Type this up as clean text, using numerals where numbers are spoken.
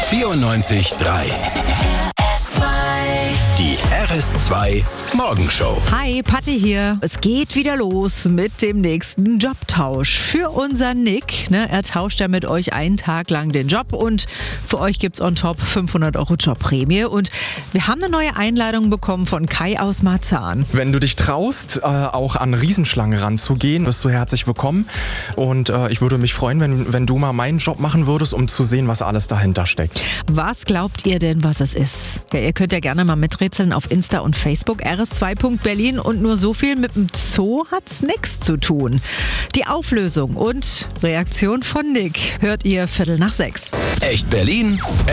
94.3. Die RS2 Morgenshow. Hi, Patti hier. Es geht wieder los mit dem nächsten Jobtausch. Für unseren Nick, er tauscht ja mit euch einen Tag lang den Job und für euch gibt's on top 500 € Jobprämie. Und wir haben eine neue Einladung bekommen von Kai aus Marzahn. Wenn du dich traust, auch an Riesenschlangen ranzugehen, bist du herzlich willkommen. Und ich würde mich freuen, wenn du mal meinen Job machen würdest, um zu sehen, was alles dahinter steckt. Was glaubt ihr denn, was es ist? Ja, ihr könnt ja gerne mal miträtseln auf Insta und Facebook rs2.berlin und nur so viel mit dem Zoo hat's nichts zu tun. Die Auflösung und Reaktion von Nick hört ihr 5:45. Echt Berlin?